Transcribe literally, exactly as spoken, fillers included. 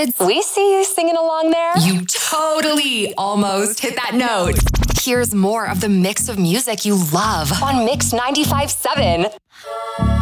kids. We see you singing along there. You totally almost hit that note. Here's more of the mix of music you love on Mix ninety-five point seven.